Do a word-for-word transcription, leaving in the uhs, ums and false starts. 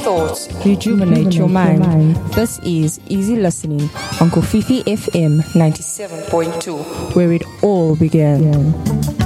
thoughts, rejuvenate, rejuvenate your, mind. your mind. This is Easy Listening on Kofifi F M ninety-seven point two, where it all began. Yeah.